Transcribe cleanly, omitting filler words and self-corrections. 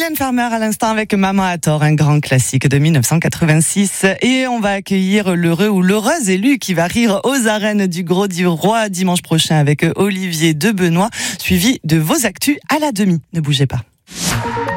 Mylène Farmer à l'instant avec Maman à tort, un grand classique de 1986. Et on va accueillir l'heureux ou l'heureuse élue qui va rire aux arènes du Gros du Roi dimanche prochain avec Olivier de Benoît, suivi de vos actus à la demi. Ne bougez pas.